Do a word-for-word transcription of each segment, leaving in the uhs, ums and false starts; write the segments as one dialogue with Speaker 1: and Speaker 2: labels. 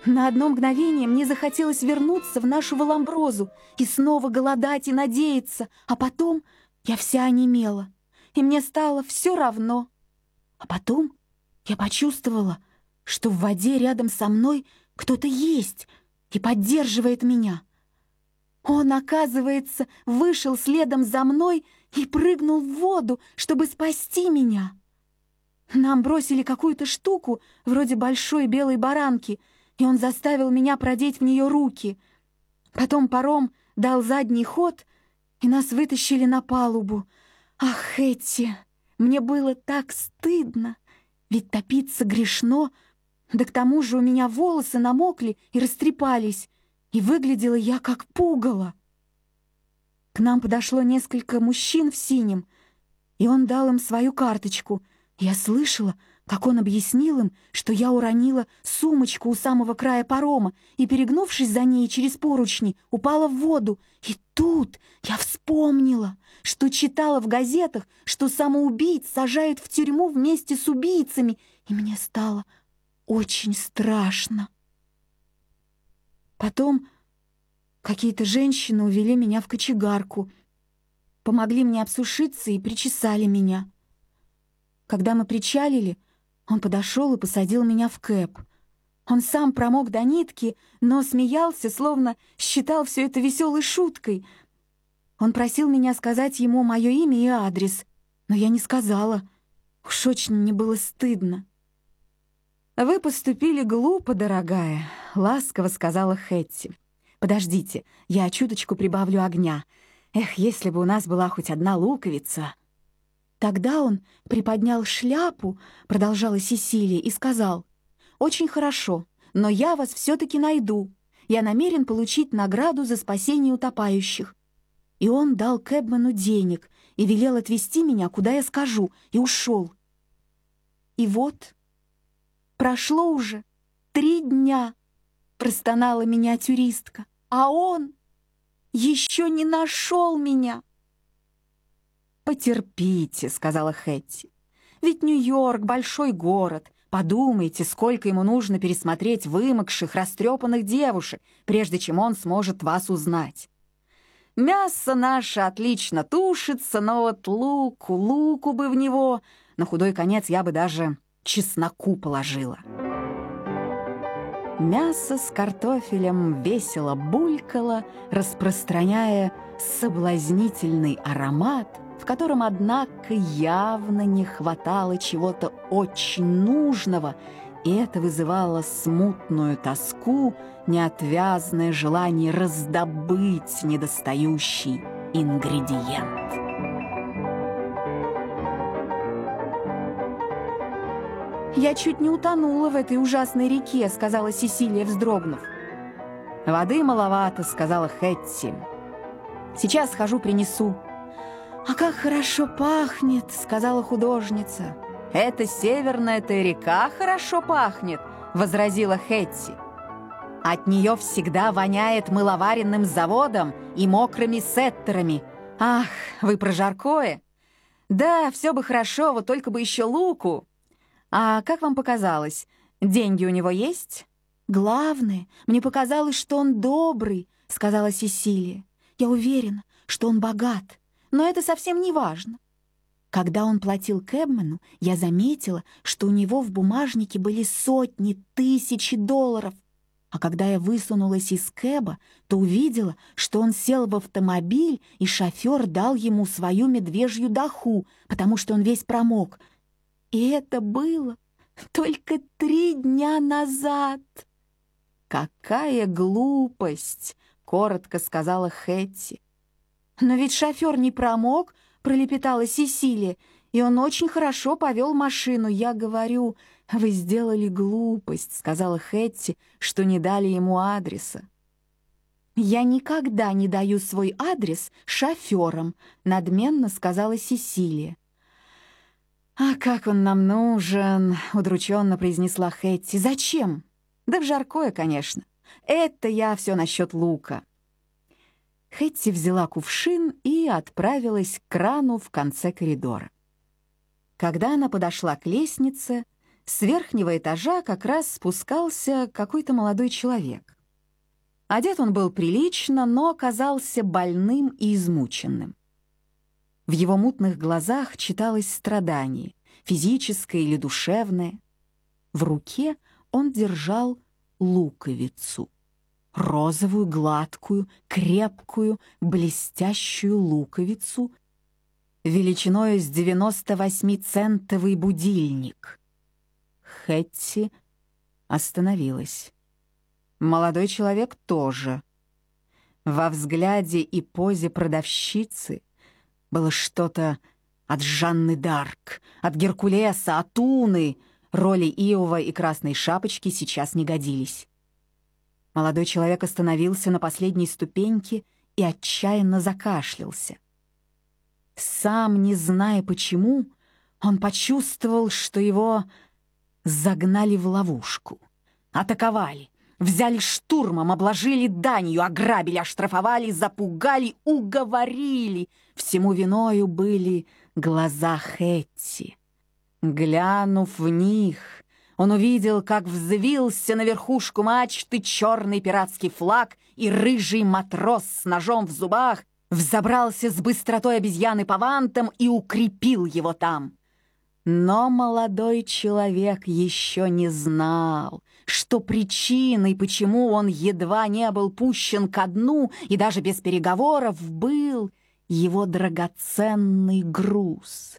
Speaker 1: На одно мгновение мне захотелось вернуться в нашу Валамброзу и снова голодать и надеяться, а потом я вся онемела, и мне стало все равно. А потом я почувствовала, что в воде рядом со мной кто-то есть и поддерживает меня. Он, оказывается, вышел следом за мной и прыгнул в воду, чтобы спасти меня. Нам бросили какую-то штуку, вроде большой белой баранки, и он заставил меня продеть в нее руки. Потом паром дал задний ход, и нас вытащили на палубу. Ах, Хэтти, мне было так стыдно, ведь топиться грешно, да к тому же у меня волосы намокли и растрепались, и выглядела я как пугало. К нам подошло несколько мужчин в синем, и он дал им свою карточку. Я слышала, как он объяснил им, что я уронила сумочку у самого края парома и, перегнувшись за ней через поручни, упала в воду. И тут я вспомнила, что читала в газетах, что самоубийц сажают в тюрьму вместе с убийцами, и мне стало очень страшно. Потом какие-то женщины увели меня в кочегарку, помогли мне обсушиться и причесали меня. Когда мы причалили, он подошел и посадил меня в кэб. Он сам промок до нитки, но смеялся, словно считал все это веселой шуткой. Он просил меня сказать ему мое имя и адрес, но я не сказала. Уж очень мне было стыдно. «Вы поступили глупо, дорогая», — ласково сказала Хэтти. «Подождите, я чуточку прибавлю огня. Эх, если бы у нас была хоть одна луковица». Тогда он приподнял шляпу, продолжала Сесилия, и сказал: «Очень хорошо, но я вас все-таки найду. Я намерен получить награду за спасение утопающих». И он дал кэбману денег и велел отвезти меня, куда я скажу, и ушел. И вот прошло уже три дня, простонала миниатюристка, а он еще не нашел меня. «Потерпите», — сказала Хэтти. «Ведь Нью-Йорк — большой город. Подумайте, сколько ему нужно пересмотреть вымокших, растрепанных девушек, прежде чем он сможет вас узнать. Мясо наше отлично тушится, но вот луку, луку бы в него. На худой конец я бы даже чесноку положила». Мясо с картофелем весело булькало, распространяя соблазнительный аромат, в котором, однако, явно не хватало чего-то очень нужного, и это вызывало смутную тоску, неотвязное желание раздобыть недостающий ингредиент. «Я чуть не утонула в этой ужасной реке», — сказала Сесилия, вздрогнув. «Воды маловато», — сказала Хэтти. «Сейчас схожу, принесу». «А как хорошо пахнет», — сказала художница. «Это северная-то река хорошо пахнет», — возразила Хэтти. «От нее всегда воняет мыловаренным заводом и мокрыми сеттерами. Ах, вы про жаркое? Да, все бы хорошо, вот только бы еще луку. А как вам показалось, деньги у него есть?» «Главное, мне показалось, что он добрый», — сказала Сесилия. «Я уверена, что он богат, но это совсем не важно». Когда он платил кэбмену, я заметила, что у него в бумажнике были сотни, тысячи долларов. А когда я высунулась из кэба, то увидела, что он сел в автомобиль, и шофер дал ему свою медвежью даху, потому что он весь промок. И это было только три дня назад. «Какая глупость!» — коротко сказала Хэтти. «Но ведь шофер не промок», — пролепетала Сесилия, «и он очень хорошо повел машину. Я говорю, вы сделали глупость», — сказала Хэтти, «что не дали ему адреса». «Я никогда не даю свой адрес шоферам», — надменно сказала Сесилия. «А как он нам нужен?» — удрученно произнесла Хэтти. «Зачем? Да в жаркое, конечно. Это я все насчет лука». Хэтти взяла кувшин и отправилась к крану в конце коридора. Когда она подошла к лестнице, С верхнего этажа как раз спускался какой-то молодой человек. Одет он был прилично, но оказался больным и измученным. В его мутных глазах читалось страдание, физическое или душевное. В руке он держал луковицу. Розовую, гладкую, крепкую, блестящую луковицу величиной с девяносто восьмицентовый будильник. Хэтти остановилась. Молодой человек тоже. Во взгляде и позе продавщицы было что-то от Жанны д'Арк, от Геркулеса, от Уны. Роли Иова и Красной Шапочки сейчас не годились. Молодой человек остановился на последней ступеньке и отчаянно закашлялся. Сам не зная почему, он почувствовал, что его загнали в ловушку, атаковали, взяли штурмом, обложили данью, ограбили, оштрафовали, запугали, уговорили. Всему виною были глаза Хэтти. Глянув в них, он увидел, как взвился на верхушку мачты черный пиратский флаг, и рыжий матрос с ножом в зубах взобрался с быстротой обезьяны по вантам и укрепил его там. Но молодой человек еще не знал, что причиной, почему он едва не был пущен ко дну и даже без переговоров, был его драгоценный груз.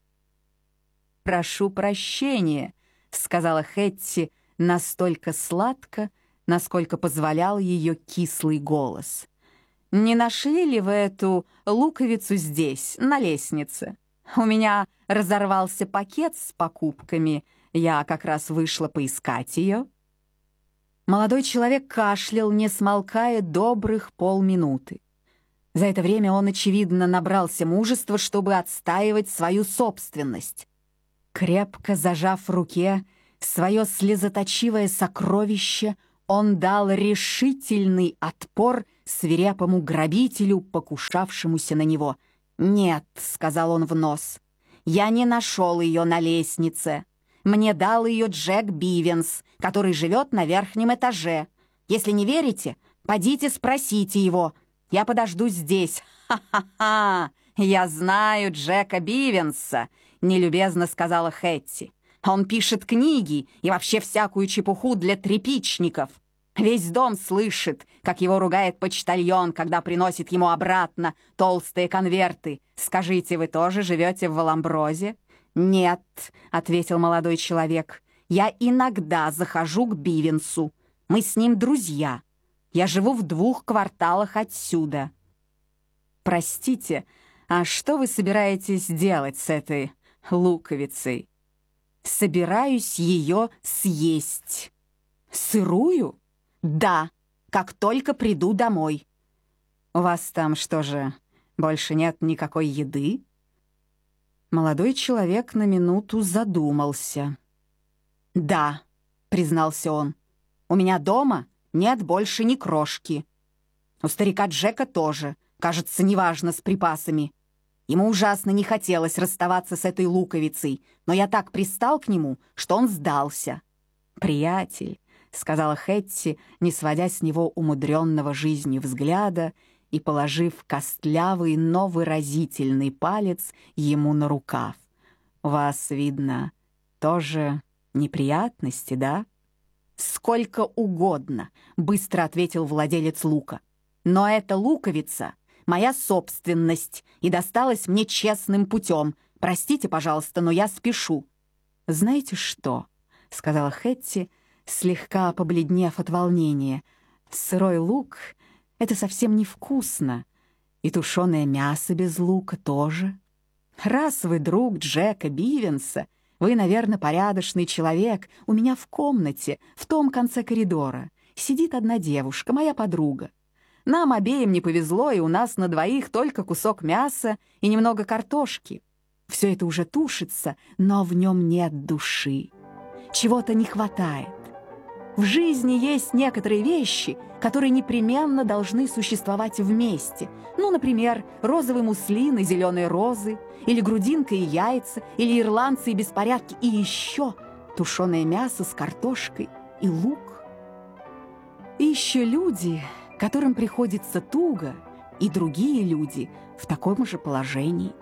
Speaker 1: «Прошу прощения», — сказала Хэтти настолько сладко, насколько позволял ее кислый голос. «Не нашли ли вы эту луковицу здесь, на лестнице? У меня разорвался пакет с покупками, я как раз вышла поискать ее». Молодой человек кашлял, не смолкая добрых полминуты. За это время он, очевидно, набрался мужества, чтобы отстаивать свою собственность. Крепко зажав в руке свое слезоточивое сокровище, он дал решительный отпор свирепому грабителю, покушавшемуся на него. «Нет», — сказал он в нос, — «я не нашел ее на лестнице. Мне дал ее Джек Бивенс, который живет на верхнем этаже. Если не верите, подите спросите его. Я подожду здесь. Ха-ха-ха! Я знаю Джека Бивенса», — нелюбезно сказала Хэтти. «Он пишет книги и вообще всякую чепуху для тряпичников. Весь дом слышит, как его ругает почтальон, когда приносит ему обратно толстые конверты. Скажите, вы тоже живете в Валамброзе?» «Нет», — ответил молодой человек, — «я иногда захожу к Бивенсу. Мы с ним друзья. Я живу в двух кварталах отсюда». «Простите, а что вы собираетесь делать с этой луковицей?» «Собираюсь ее съесть». «Сырую?» «Да, как только приду домой». «У вас там что же, больше нет никакой еды?» Молодой человек на минуту задумался. «Да», — признался он, — «у меня дома нет больше ни крошки. У старика Джека тоже, кажется, неважно с припасами. Ему ужасно не хотелось расставаться с этой луковицей, но я так пристал к нему, что он сдался». «Приятель», — сказала Хэтти, не сводя с него умудренного жизнью взгляда и положив костлявый, но выразительный палец ему на рукав. «У вас, видно, тоже неприятности, да?» «Сколько угодно», — быстро ответил владелец лука. «Но эта луковица — моя собственность и досталась мне честным путем. Простите, пожалуйста, но я спешу». «Знаете что?» — сказала Хэтти, слегка побледнев от волнения. «Сырой лук — это совсем невкусно, и тушеное мясо без лука тоже. Раз вы друг Джека Бивенса, вы, наверное, порядочный человек. У меня в комнате, в том конце коридора, сидит одна девушка, моя подруга. Нам обеим не повезло, и у нас на двоих только кусок мяса и немного картошки. Все это уже тушится, но в нем нет души. Чего-то не хватает. В жизни есть некоторые вещи, которые непременно должны существовать вместе. Ну, например, розовый муслин и зеленые розы, или грудинка и яйца, или ирландцы и беспорядки. И еще тушеное мясо с картошкой и лук. И еще люди, которым приходится туго, и другие люди в таком же положении.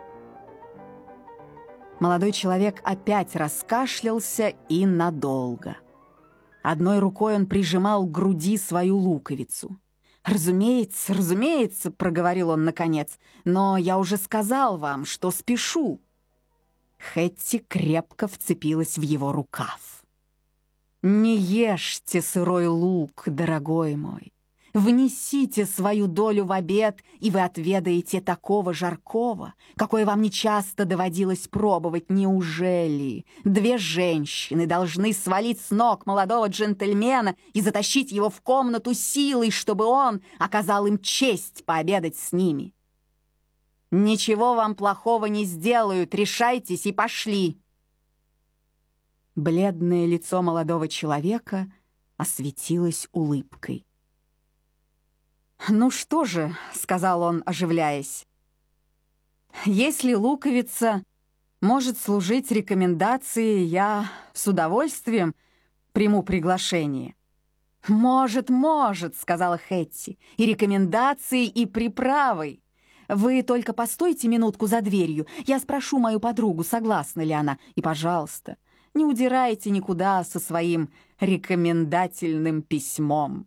Speaker 1: Молодой человек опять раскашлялся и надолго. Одной рукой он прижимал к груди свою луковицу. «Разумеется, разумеется», — проговорил он наконец, «но я уже сказал вам, что спешу». Хэтти крепко вцепилась в его рукав. «Не ешьте сырой лук, дорогой мой. Внесите свою долю в обед, и вы отведаете такого жаркого, какое вам нечасто доводилось пробовать. Неужели две женщины должны свалить с ног молодого джентльмена и затащить его в комнату силой, чтобы он оказал им честь пообедать с ними? Ничего вам плохого не сделают, решайтесь и пошли». Бледное лицо молодого человека осветилось улыбкой. «Ну что же», — сказал он, оживляясь, «если луковица может служить рекомендацией, я с удовольствием приму приглашение». «Может, может», — сказала Хэтти, «и рекомендацией, и приправой. Вы только постойте минутку за дверью, я спрошу мою подругу, согласна ли она, и, пожалуйста, не удирайте никуда со своим рекомендательным письмом».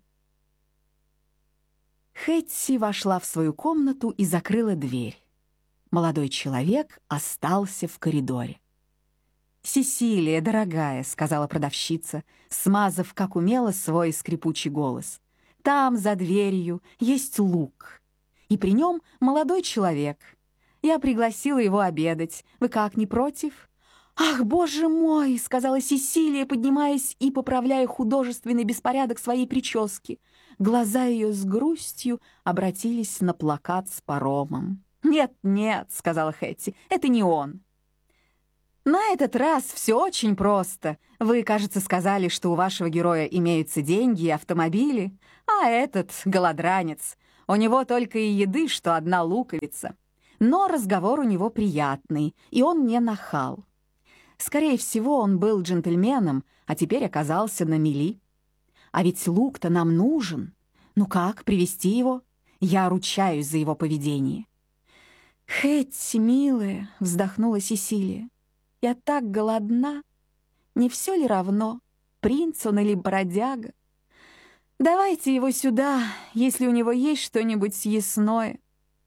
Speaker 1: Хэтти вошла в свою комнату и закрыла дверь. Молодой человек остался в коридоре. «Сесилия, дорогая», — сказала продавщица, смазав, как умела, свой скрипучий голос, «там, за дверью, есть лук, и при нем молодой человек. Я пригласила его обедать. Вы как, не против?» «Ах, боже мой!» — сказала Сесилия, поднимаясь и поправляя художественный беспорядок своей прически. Глаза ее с грустью обратились на плакат с паромом. «Нет, нет», — сказала Хэтти, — «это не он». «На этот раз все очень просто. Вы, кажется, сказали, что у вашего героя имеются деньги и автомобили, а этот — голодранец. У него только и еды, что одна луковица. Но разговор у него приятный, и он не нахал. Скорее всего, он был джентльменом, а теперь оказался на мели. А ведь лук-то нам нужен. Ну как, привезти его? Я ручаюсь за его поведение». «Хэтти, милая», — вздохнула Сесилия, — «я так голодна. Не все ли равно, принц он или бродяга? Давайте его сюда, если у него есть что-нибудь съестное».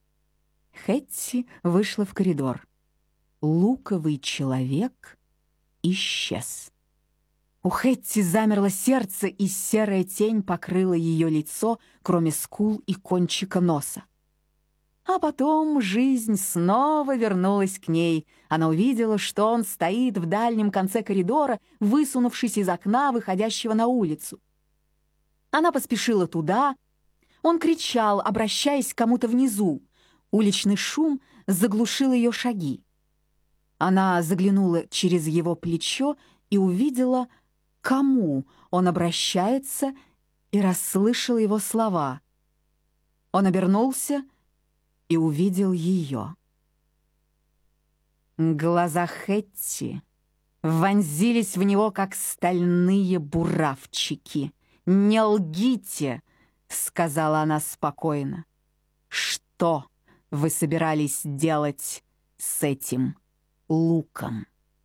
Speaker 1: Хэтти вышла в коридор. Луковый человек исчез. У Хэтти замерло сердце, и серая тень покрыла ее лицо, кроме скул и кончика носа. А потом жизнь снова вернулась к ней. Она увидела, что он стоит в дальнем конце коридора, высунувшись из окна, выходящего на улицу. Она поспешила туда. Он кричал, обращаясь к кому-то внизу. Уличный шум заглушил ее шаги. Она заглянула через его плечо и увидела, к кому он обращается, и расслышала его слова. Он обернулся и увидел ее. Глаза Хэтти вонзились в него, как стальные буравчики. «Не лгите», — сказала она спокойно. «Что вы собирались делать с этим луком?»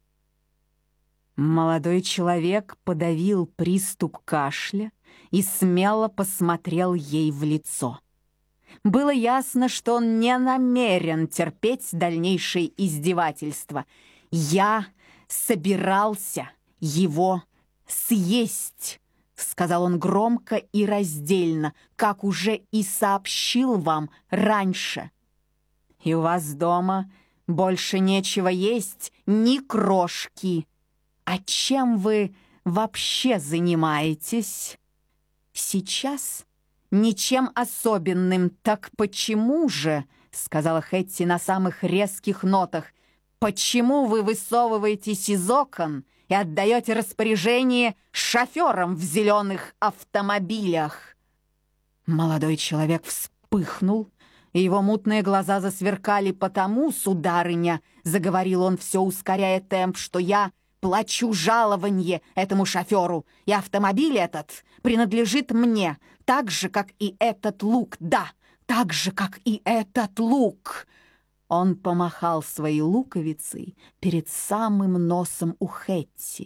Speaker 1: Молодой человек подавил приступ кашля и смело посмотрел ей в лицо. Было ясно, что он не намерен терпеть дальнейшее издевательство. «Я собирался его съесть», — сказал он громко и раздельно, как уже и сообщил вам раньше. «И у вас дома больше нечего есть, ни крошки. А чем вы вообще занимаетесь?» «Сейчас ничем особенным. Так почему же, — сказала Хэтти на самых резких нотах, — почему вы высовываетесь из окон и отдаете распоряжение шоферам в зеленых автомобилях?» Молодой человек вспыхнул, и его мутные глаза засверкали. «Потому, сударыня, — заговорил он, все ускоряя темп, — что я плачу жалованье этому шоферу, и автомобиль этот принадлежит мне, так же, как и этот лук, да, так же, как и этот лук». Он помахал своей луковицей перед самым носом у Хэтти.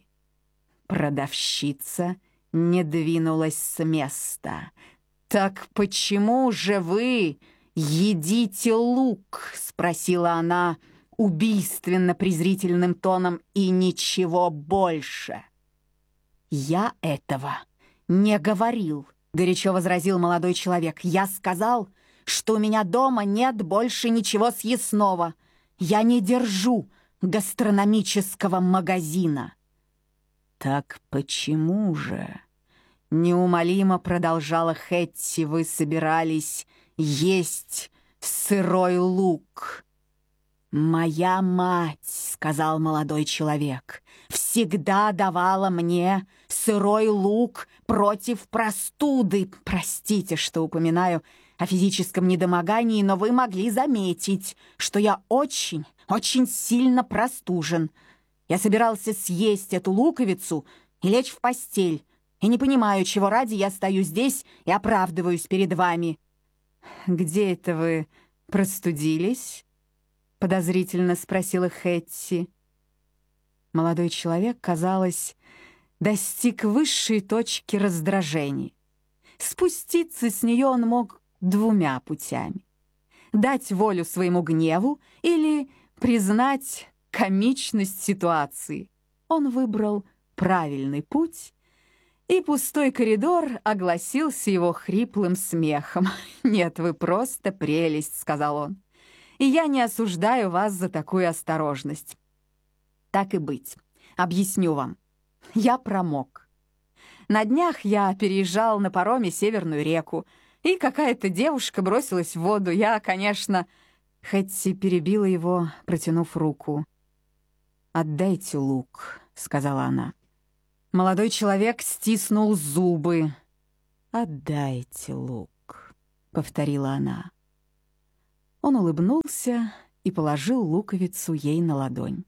Speaker 1: Продавщица не двинулась с места. «Так почему же вы едите лук?» — спросила она убийственно-презрительным тоном, и ничего больше. «Я этого не говорил», — горячо возразил молодой человек. «Я сказал, что у меня дома нет больше ничего съестного. Я не держу гастрономического магазина». «Так почему же?» — неумолимо продолжала Хэтти. «Вы собирались есть сырой лук». «Моя мать, — сказал молодой человек, — всегда давала мне сырой лук против простуды. Простите, что упоминаю о физическом недомогании, но вы могли заметить, что я очень, очень сильно простужен. Я собирался съесть эту луковицу и лечь в постель, и не понимаю, чего ради я стою здесь и оправдываюсь перед вами». «Где это вы простудились?» — подозрительно спросила Хэтти. Молодой человек, казалось, достиг высшей точки раздражения. Спуститься с нее он мог двумя путями: дать волю своему гневу или признать комичность ситуации. Он выбрал правильный путь, и пустой коридор огласился его хриплым смехом. «Нет, вы просто прелесть», — сказал он, — «и я не осуждаю вас за такую осторожность. Так и быть, объясню вам. Я промок. На днях я переезжал на пароме Северную реку, и какая-то девушка бросилась в воду. Я, конечно...» Хэтти перебила его, протянув руку. «Отдайте лук», — сказала она. Молодой человек стиснул зубы. «Отдайте лук», — повторила она. Он улыбнулся и положил луковицу ей на ладонь.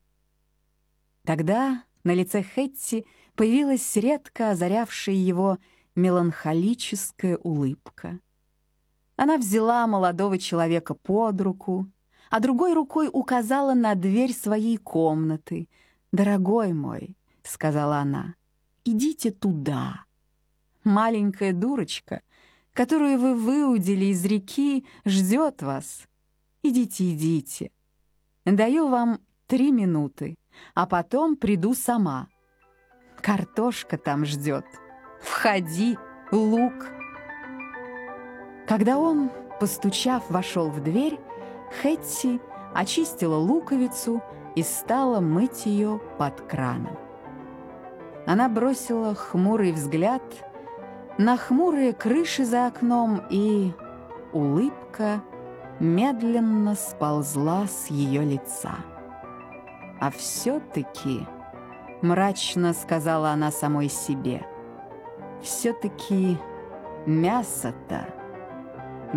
Speaker 1: Тогда на лице Хэтти появилась редко озарявшая его меланхолическая улыбка. Она взяла молодого человека под руку, а другой рукой указала на дверь своей комнаты. «Дорогой мой», — сказала она, — «идите туда. Маленькая дурочка, которую вы выудили из реки, ждет вас. Идите, идите. Даю вам три минуты, а потом приду сама. Картошка там ждет. Входи, лук». Когда он, постучав, вошел в дверь, Хэтти очистила луковицу и стала мыть ее под краном. Она бросила хмурый взгляд на хмурые крыши за окном, и улыбка медленно сползла с ее лица. «А все-таки, — мрачно сказала она самой себе, — все-таки мясо-то